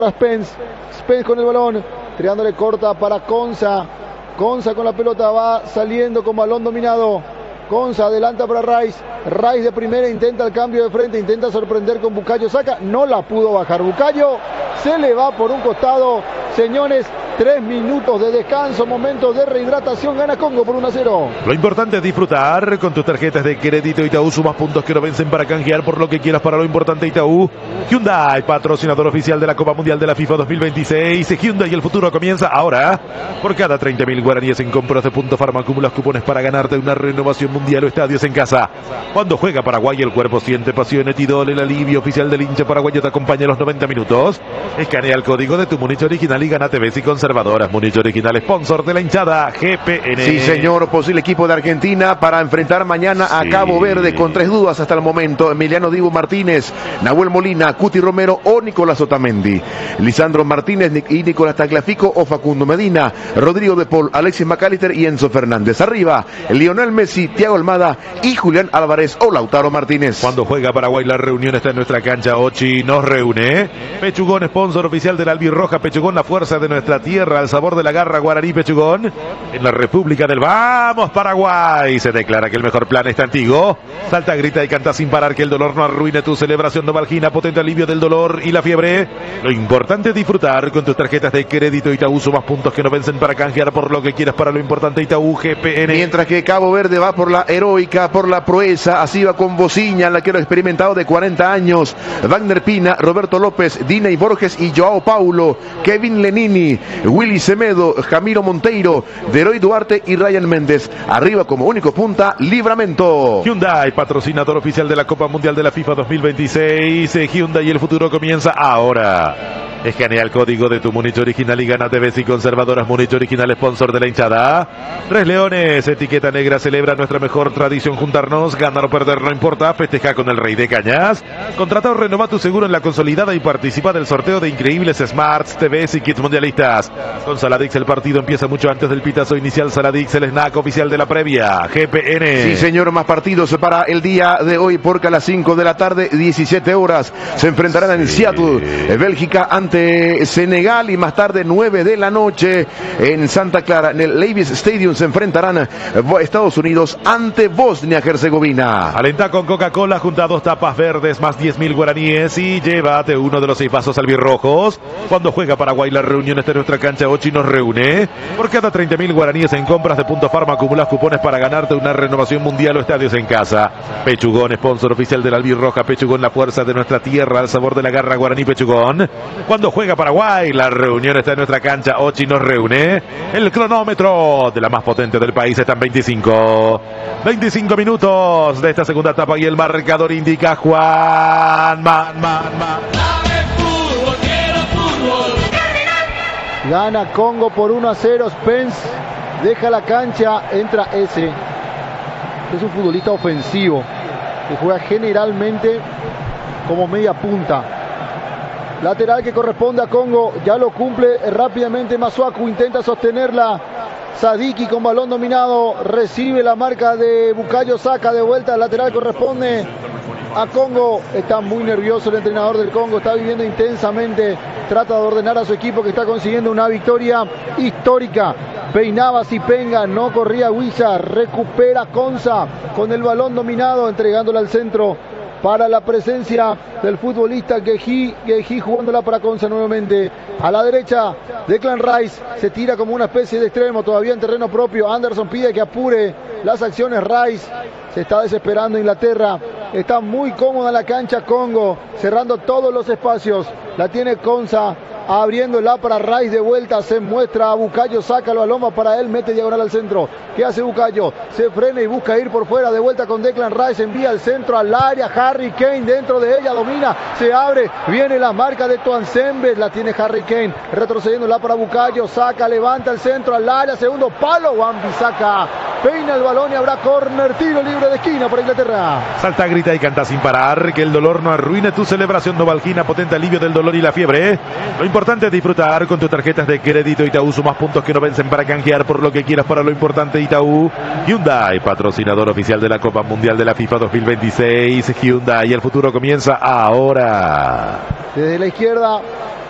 Spence con el balón, tirándole corta para Konsa. Konsa con la pelota va saliendo con balón dominado. Konsa adelanta para Rice. Rice de primera intenta el cambio de frente, intenta sorprender con Bukayo Saka. No la pudo bajar. Bukayo se le va por un costado. Señores, 3 minutos de descanso, momento de rehidratación. Gana Congo por 1-0. Lo importante es disfrutar con tus tarjetas de crédito Itaú. Sumas puntos que no vencen para canjear por lo que quieras para lo importante Itaú. Hyundai, patrocinador oficial de la Copa Mundial de la FIFA 2026. Hyundai, el futuro comienza ahora. Por cada 30.000 guaraníes en compras de Punto Farma acumulas cupones para ganarte una renovación mundial o estadios en casa. Cuando juega Paraguay el cuerpo siente pasión. Etidol, el alivio oficial del hincha paraguayo, te acompaña a los 90 minutos. Escanea el código de tu Munich original y gánate Besi y conservadoras. Munich original, sponsor de la hinchada GPN. Sí, señor, posible equipo de Argentina para enfrentar mañana a Cabo Verde con 3 dudas hasta el momento. Emiliano Dibu Martínez, Nahuel Molina, Cuti Romero o Nicolás Otamendi. Lisandro Martínez y Nicolás Tagliafico o Facundo Medina. Rodrigo de Paul, Alexis McAllister y Enzo Fernández. Arriba, Lionel Messi, Thiago Almada y Julián Álvarez o Lautaro Martínez. Cuando juega Paraguay la reunión está en nuestra cancha. Ochi nos reúne. Pechugón, sponsor oficial de la albirroja. Pechugón, la fuerza de nuestra tierra, al sabor de la garra guaraní. Pechugón, en la República del Vamos Paraguay. Se declara que el mejor plan está antiguo. Salta, grita y canta sin parar, que el dolor no arruine tu celebración. Novalgina, potente alivio del dolor y la fiebre. Lo importante es disfrutar con tus tarjetas de crédito Itaú. Sumas puntos que no vencen para canjear por lo que quieras para lo importante Itaú GPN. Mientras que Cabo Verde va por la heroica, por la proeza. Así va con Bociña, el arquero experimentado de 40 años. Wagner Pina, Roberto López, Diney Borges y Joao Paulo. Kevin Lenini, Willy Semedo, Jamiro Monteiro, Deroy Duarte y Ryan Méndez. Arriba como único punta, Livramento. Hyundai, patrocinador oficial de la Copa Mundial de la FIFA 2026. Hyundai, el futuro comienza ahora. Escanea el código de tu Munich original y gánate Besi y conservadoras. Munich original, sponsor de la hinchada. Tres Leones, etiqueta negra, celebra nuestra mejor tradición, juntarnos, ganar o perder no importa, festeja con el Rey de Cañas. Contrata o renova tu seguro en la consolidada y participa del sorteo de increíbles Smarts, TVs y kits mundialistas. Con Saladix el partido empieza mucho antes del pitazo inicial. Saladix, el snack oficial de la previa. GPN. Sí, señor, más partidos para el día de hoy, porque a las 5 de la tarde, 17 horas, se enfrentarán en Seattle, Bélgica, ante Senegal, y más tarde 9 de la noche en Santa Clara, en el Levi's Stadium, se enfrentarán Estados Unidos ante Bosnia-Herzegovina. Alenta con Coca-Cola junto a 2 tapas verdes más 10.000 guaraníes y llévate uno de los 6 vasos albirrojos. Cuando juega Paraguay la reunión está en nuestra cancha. Ochi nos reúne. Por cada 30.000 guaraníes en compras de Punto Farma acumulas cupones para ganarte una renovación mundial o estadios en casa. Pechugón, sponsor oficial de la albirroja. Pechugón, la fuerza de nuestra tierra, al sabor de la garra guaraní. Pechugón. Cuando juega Paraguay la reunión está en nuestra cancha. Ochi nos reúne. El cronómetro de la más potente del país está en 25 minutos de esta segunda etapa y el marcador indica Juan Gana Congo por 1-0. Spence deja la cancha, entra ese. Es un futbolista ofensivo que juega generalmente como media punta. Lateral que corresponde a Congo, ya lo cumple rápidamente Masuaku, intenta sostenerla. Sadiki con balón dominado, recibe la marca de Bukayo Saka, de vuelta al lateral corresponde a Congo. Está muy nervioso el entrenador del Congo, está viviendo intensamente, trata de ordenar a su equipo que está consiguiendo una victoria histórica. Peinaba Zipenga, no corría Huiza, recupera Konsa con el balón dominado, entregándole al centro para la presencia del futbolista Geji jugándola para Konsa nuevamente. A la derecha, Declan Rice se tira como una especie de extremo, todavía en terreno propio. Anderson pide que apure las acciones. Rice se está desesperando. Inglaterra está muy cómoda la cancha. Congo cerrando todos los espacios. La tiene Konsa, abriéndola para Rice, de vuelta se muestra a Bukayo, saca el balón para él, mete diagonal al centro. ¿Qué hace Bukayo? Se frena y busca ir por fuera, de vuelta con Declan Rice, envía al centro al área. Harry Kane dentro de ella, domina, se abre, viene la marca de Tuanzembe, la tiene Harry Kane, retrocediéndola para Bukayo, saca, levanta el centro al área, segundo palo, Wan-Bissaka peina el balón y habrá córner, tiro libre de esquina para Inglaterra. Salta, grita y canta sin parar, que el dolor no arruine tu celebración. Novalgina, potente alivio del dolor y la fiebre. Lo importante es disfrutar con tus tarjetas de crédito Itaú. Sumas puntos que no vencen para canjear por lo que quieras para lo importante Itaú. Hyundai, patrocinador oficial de la Copa Mundial de la FIFA 2026. Hyundai, el futuro comienza ahora. Desde la izquierda